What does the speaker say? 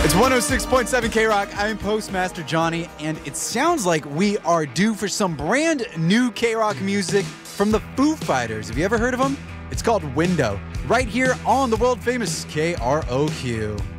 It's 106.7 K-Rock. I'm Postmaster Johnny, and it sounds like we are due for some brand new K-Rock music from the Foo Fighters. Have you ever heard of them? It's called Window, right here on the world famous KROQ.